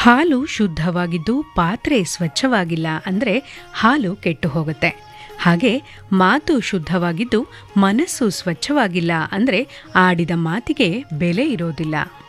ಹಾಲು ಶುದ್ಧವಾಗಿದ್ದು ಪಾತ್ರೆ ಸ್ವಚ್ಛವಾಗಿಲ್ಲ ಅಂದರೆ ಹಾಲು ಕೆಟ್ಟು ಹೋಗುತ್ತೆ. ಹಾಗೆ ಮಾತು ಶುದ್ಧವಾಗಿದ್ದು ಮನಸ್ಸು ಸ್ವಚ್ಛವಾಗಿಲ್ಲ ಅಂದರೆ ಆಡಿದ ಮಾತಿಗೆ ಬೆಲೆ ಇರೋದಿಲ್ಲ.